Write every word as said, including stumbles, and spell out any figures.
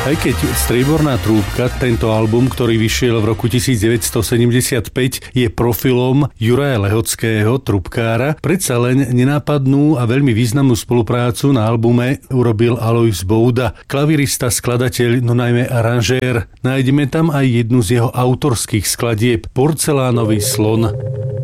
Aj keď Strieborná trúbka, tento album, ktorý vyšiel v roku devätnásťsedemdesiatpäť, je profilom Juraja Lehockého, trúbkára, predsa len nenápadnú a veľmi významnú spoluprácu na albume urobil Alojz Bouda, klavirista, skladateľ, no najmä aranžér. Nájdeme tam aj jednu z jeho autorských skladieb, Porcelánový slon.